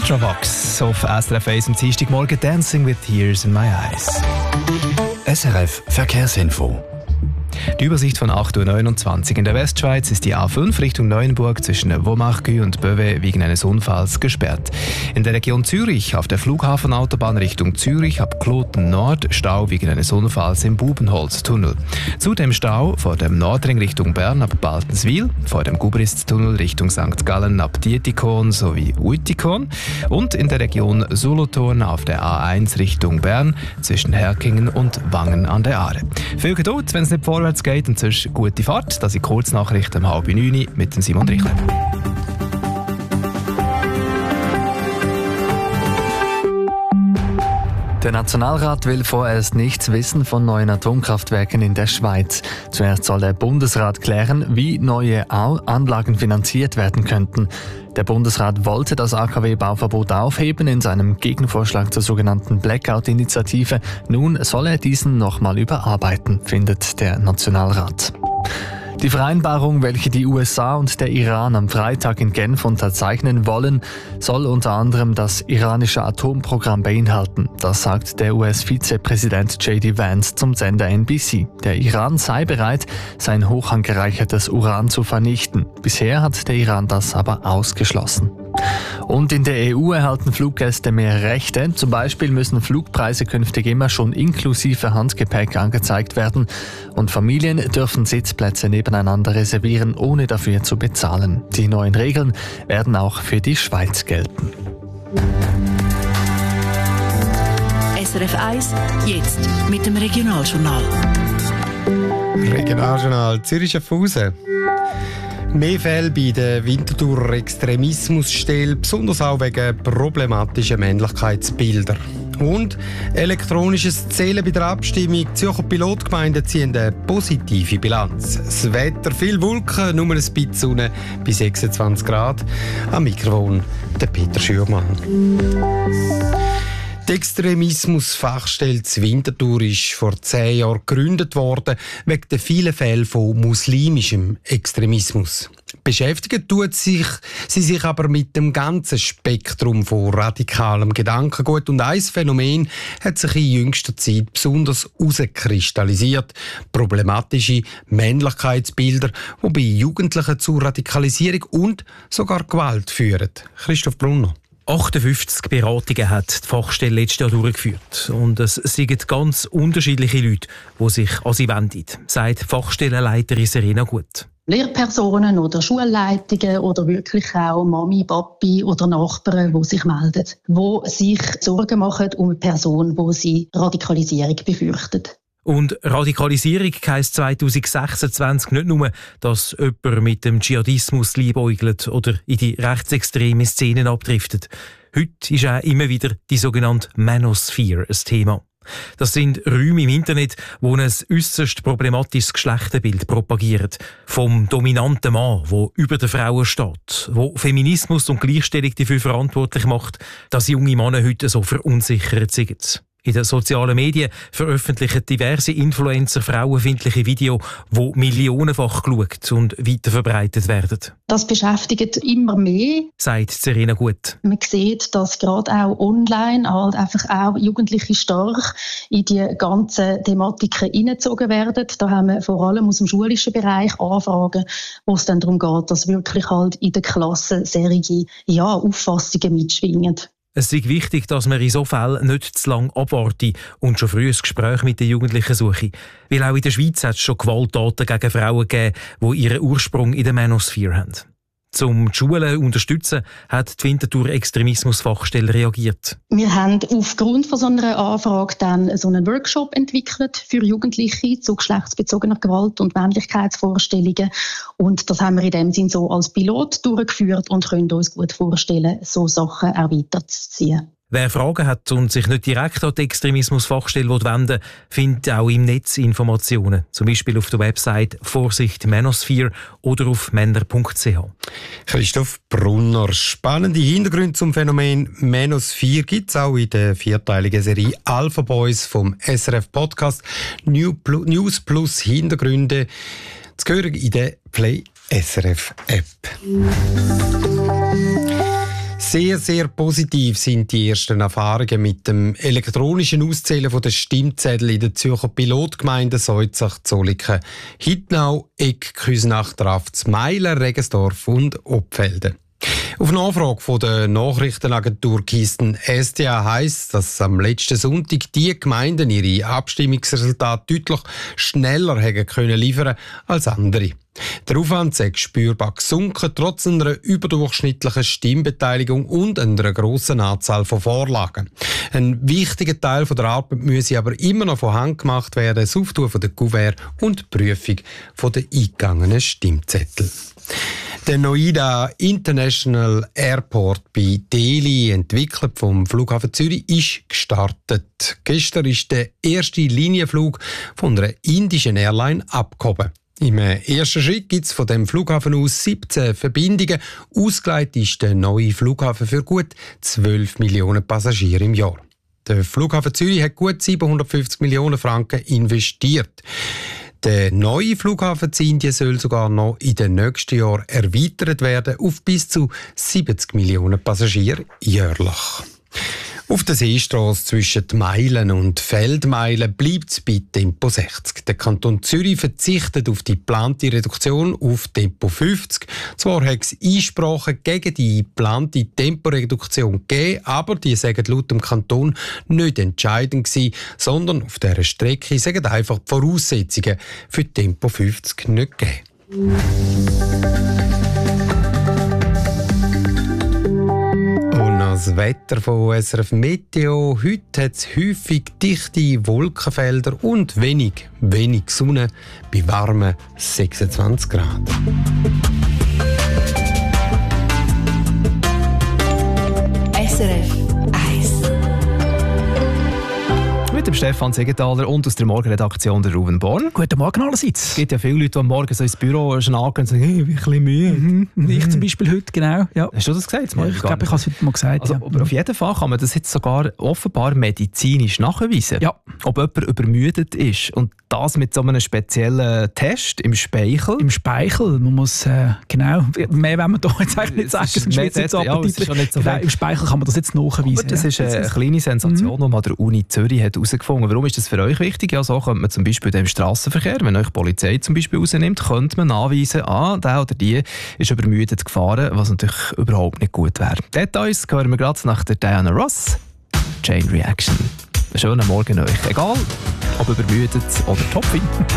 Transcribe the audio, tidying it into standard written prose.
Ultravox auf SRF 1 am Dienstagmorgen Dancing with Tears in My Eyes. SRF Verkehrsinfo. Die Übersicht von 8.29 Uhr in der Westschweiz ist die A5 Richtung Neuenburg zwischen Vaumarcus und Beuve wegen eines Unfalls gesperrt. In der Region Zürich auf der Flughafenautobahn Richtung Zürich ab Kloten Nord Stau wegen eines Unfalls im Bubenholztunnel. Zudem Stau vor dem Nordring Richtung Bern ab Baltenswil, vor dem Gubristtunnel Richtung St. Gallen ab Dietikon sowie Uitikon und in der Region Solothurn auf der A1 Richtung Bern zwischen Herkingen und Wangen an der Aare. Viel Geduld, wenn es nicht vorwärts geht, und sonst gute Fahrt. Das sind Kurznachrichten um 8:30 mit dem Simon Richter. Der Nationalrat will vorerst nichts wissen von neuen Atomkraftwerken in der Schweiz. Zuerst soll der Bundesrat klären, wie neue Anlagen finanziert werden könnten. Der Bundesrat wollte das AKW-Bauverbot aufheben in seinem Gegenvorschlag zur sogenannten Blackout-Initiative. Nun soll er diesen nochmal überarbeiten, findet der Nationalrat. Die Vereinbarung, welche die USA und der Iran am Freitag in Genf unterzeichnen wollen, soll unter anderem das iranische Atomprogramm beinhalten. Das sagt der US-Vizepräsident J.D. Vance zum Sender NBC. Der Iran sei bereit, sein hoch angereichertes Uran zu vernichten. Bisher hat der Iran das aber ausgeschlossen. Und in der EU erhalten Fluggäste mehr Rechte. Zum Beispiel müssen Flugpreise künftig immer schon inklusive Handgepäck angezeigt werden. Und Familien dürfen Sitzplätze nebeneinander reservieren, ohne dafür zu bezahlen. Die neuen Regeln werden auch für die Schweiz gelten. SRF 1, jetzt mit dem Regionaljournal. Regionaljournal Zürich-Schaffhausen. Mehr Fälle bei den Winterthurer Extremismusstellen, besonders auch wegen problematischen Männlichkeitsbilder. Und elektronisches Zählen bei der Abstimmung. Die Zürcher Pilotgemeinden ziehen eine positive Bilanz. Das Wetter, viel Wolken, nur ein bisschen Sonne bei 26 Grad. Am Mikrofon der Peter Schürmann. Die Extremismusfachstelle zu Winterthur ist vor 10 Jahren gegründet worden, wegen der vielen Fälle von muslimischem Extremismus. Beschäftigen tut sie sich aber mit dem ganzen Spektrum von radikalem Gedankengut. Und ein Phänomen hat sich in jüngster Zeit besonders herauskristallisiert: problematische Männlichkeitsbilder, die bei Jugendlichen zu Radikalisierung und sogar Gewalt führen. Christoph Brunner. 58 Beratungen hat die Fachstelle letztes Jahr durchgeführt. Und es sind ganz unterschiedliche Leute, die sich an sie wenden, sagt Fachstellenleiterin Serena Gut. Lehrpersonen oder Schulleitungen oder wirklich auch Mami, Papi oder Nachbarn, die sich melden, die sich Sorgen machen um eine Person, die sie Radikalisierung befürchtet. Und Radikalisierung heisst 2026 nicht nur, dass jemand mit dem Dschihadismus liebäugelt oder in die rechtsextreme Szenen abdriftet. Heute ist auch immer wieder die sogenannte Manosphere ein Thema. Das sind Räume im Internet, wo ein äusserst problematisches Geschlechterbild propagiert. Vom dominanten Mann, der über den Frauen steht, wo Feminismus und Gleichstellung dafür verantwortlich macht, dass junge Männer heute so verunsichert sind. In den sozialen Medien veröffentlichen diverse Influencer frauenfeindliche Videos, die millionenfach geschaut und weiterverbreitet werden. Das beschäftigt immer mehr, sagt Serena Gut. Man sieht, dass gerade auch online halt einfach auch Jugendliche stark in die ganzen Thematiken hineingezogen werden. Da haben wir vor allem aus dem schulischen Bereich Anfragen, wo es dann darum geht, dass wirklich halt in der Klasse solche Auffassungen mitschwingen. Es ist wichtig, dass man in solchen Fällen nicht zu lange abwartet und schon früh ein Gespräch mit den Jugendlichen sucht. Weil auch in der Schweiz hat es schon Gewalttaten gegen Frauen gegeben, die ihren Ursprung in der Manosphere haben. Um die Schulen zu unterstützen, hat die Winterthur Extremismusfachstelle reagiert. Wir haben aufgrund von so einer Anfrage dann so einen Workshop entwickelt für Jugendliche zu geschlechtsbezogener Gewalt und Männlichkeitsvorstellungen. Und das haben wir in dem Sinn so als Pilot durchgeführt und können uns gut vorstellen, so Sachen auch weiterzuziehen. Wer Fragen hat und sich nicht direkt an die Extremismusfachstelle wenden will, findet auch im Netz Informationen. Zum Beispiel auf der Website Vorsicht Manosphere oder auf männer.ch. Christoph Brunner. Spannende Hintergründe zum Phänomen Manosphere gibt es auch in der 4-teiligen Serie Alpha Boys vom SRF Podcast News Plus Hintergründe. zu hören in der Play SRF App. Sehr, sehr positiv sind die ersten Erfahrungen mit dem elektronischen Auszählen der Stimmzettel in der Zürcher Pilotgemeinden Seuzach, Zolliken, Hittnau, Egg, Küsnacht, Rafts, Meilen, Regensdorf und Oppfelden. Auf Nachfrage von der Nachrichtenagentur Kisten SDA heisst, dass am letzten Sonntag die Gemeinden ihre Abstimmungsresultate deutlich schneller hätten können liefern als andere. Der Aufwand sei spürbar gesunken, trotz einer überdurchschnittlichen Stimmbeteiligung und einer grossen Anzahl von Vorlagen. Ein wichtiger Teil der Arbeit müsse aber immer noch von Hand gemacht werden, das Auftun der Kuverts und die Prüfung der eingegangenen Stimmzettel. Der Noida International Airport bei Delhi, entwickelt vom Flughafen Zürich, ist gestartet. Gestern ist der erste Linienflug von einer indischen Airline abgehoben. Im ersten Schritt gibt es von dem Flughafen aus 17 Verbindungen. Ausgelegt ist der neue Flughafen für gut 12 Millionen Passagiere im Jahr. Der Flughafen Zürich hat gut 750 Millionen Franken investiert. Der neue Flughafen in Indien soll sogar noch in den nächsten Jahren erweitert werden auf bis zu 70 Millionen Passagiere jährlich. Auf der Seestrasse zwischen Meilen und Feldmeilen bleibt es bei Tempo 60. Der Kanton Zürich verzichtet auf die geplante Reduktion auf Tempo 50. Zwar hat es Einsprachen gegen die geplante Temporeduktion gegeben, aber die sagen laut dem Kanton nicht entscheidend gewesen, sondern auf dieser Strecke sagen einfach die Voraussetzungen für Tempo 50 nicht gegeben. Das Wetter von SRF Meteo. Heute hat es häufig dichte Wolkenfelder und wenig Sonne bei warmen 26 Grad. SRF 1. Mit dem Stefan Segenthaler und aus der Morgenredaktion der Ruben Born. Guten Morgen allerseits. Es gibt ja viele Leute, die am Morgen so ins Büro schnacken und sagen, hey, ich bin ein bisschen müde. Ich zum Beispiel heute, genau. Ja. Hast du das gesagt? Ja, ich glaube, ich habe es heute mal gesagt. Also, ja. Aber auf jeden Fall kann man das jetzt sogar offenbar medizinisch nachweisen. Ja. Ob jemand übermüdet ist. Und das mit so einem speziellen Test im Speichel. Im Speichel, man muss, genau, mehr wollen wir da jetzt eigentlich nicht sagen, sonst wird es jetzt appetitlich. Genau, im Speichel kann man das jetzt nachweisen. Aber das ist eine kleine Sensation, die man der Uni Zürich hat herausgefunden. Warum ist das für euch wichtig? Ja, so könnte man zum Beispiel im Strassenverkehr, wenn euch die Polizei zum Beispiel rausnimmt, könnte man nachweisen, der oder die ist übermüdet gefahren, was natürlich überhaupt nicht gut wäre. Details hören wir gerade nach der Diana Ross. Chain Reaction. Einen schönen Morgen euch. Egal, ob übermüdet oder topfit.